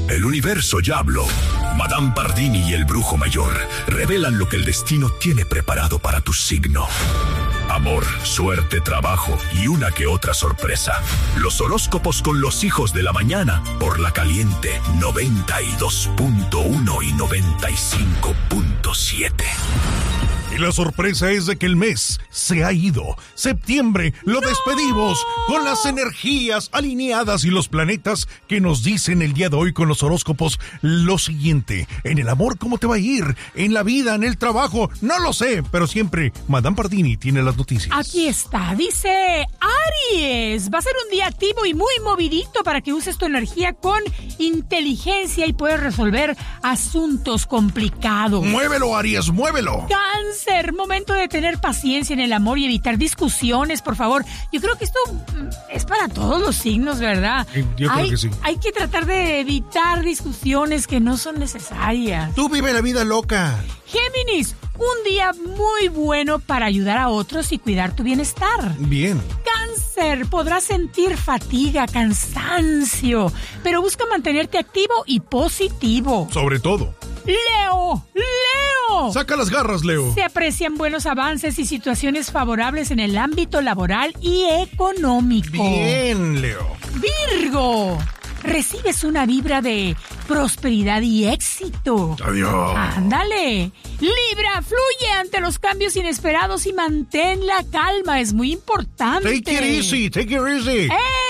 El universo ya habló. Madame Pardini y el brujo mayor revelan lo que el destino tiene preparado para tu signo. Amor, suerte, trabajo y una que otra sorpresa. Los horóscopos con los hijos de la mañana por La Caliente 92.1 y 95.7. Y la sorpresa es de que el mes se ha ido. Septiembre lo despedimos con las energías alineadas y los planetas que nos dicen el día de hoy con los horóscopos lo siguiente. En el amor, ¿cómo te va a ir? En la vida, en el trabajo, no lo sé, pero siempre Madame Pardini tiene las noticias. Aquí está, dice Aries. Va a ser un día activo y muy movidito para que uses tu energía con inteligencia y puedes resolver asuntos complicados. Muévelo, Aries, muévelo. Cáncer, momento de tener paciencia en el amor y evitar discusiones, por favor. Yo creo que esto es para todos los signos, ¿verdad? Yo creo que sí. Hay que tratar de evitar discusiones que no son necesarias. Tú vive la vida loca. Géminis, un día muy bueno para ayudar a otros y cuidar tu bienestar. Bien. Cáncer, podrás sentir fatiga, cansancio, pero busca mantenerte activo y positivo. Sobre todo. Leo. Saca las garras, Leo. Se aprecian buenos avances y situaciones favorables en el ámbito laboral y económico. Bien, Leo. Virgo, recibes una vibra de prosperidad y éxito. Adiós. Ándale. Libra, fluye ante los cambios inesperados y mantén la calma, es muy importante. Take it easy.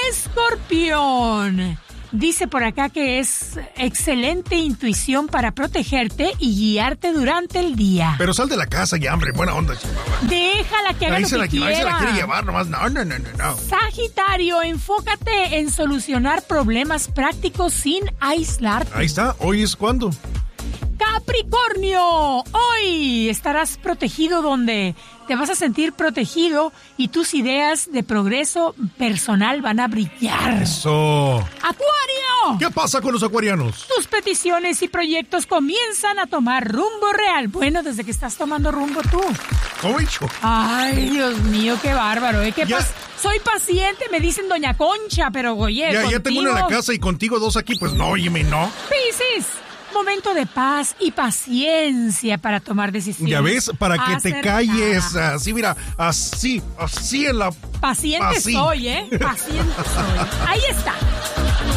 Escorpión. Dice por acá que es excelente intuición para protegerte y guiarte durante el día. Pero sal de la casa ya, hombre, buena onda, chihuahua. Déjala que haga lo que quiera. Ahí se la quiere llevar nomás. No. Sagitario, enfócate en solucionar problemas prácticos sin aislarte. Ahí está, hoy es cuando. Capricornio, hoy estarás protegido donde te vas a sentir protegido y tus ideas de progreso personal van a brillar. Eso. ¡Acuario! ¿Qué pasa con los acuarianos? Tus peticiones y proyectos comienzan a tomar rumbo real. Bueno, desde que estás tomando rumbo tú. ¿Cómo dicho? Ay, Dios mío, qué bárbaro, ¿eh? Soy paciente, me dicen Doña Concha, pero oye, ya tengo una en la casa y contigo dos aquí, pues no, óyeme, no. Piscis, momento de paz y paciencia para tomar decisiones. Ya ves, para que te calles, así, mira, así en la... Paciente soy, ¿eh? Paciente soy. Ahí está.